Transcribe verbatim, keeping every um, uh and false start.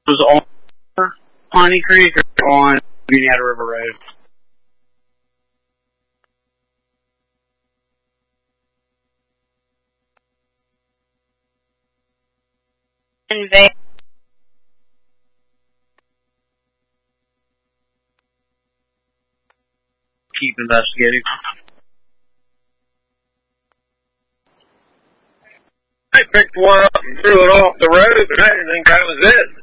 was on Pawnee Creek or on Uniata River Road? In Vegas. Keep investigating. I picked one up and threw it off the road, and that, and that was it.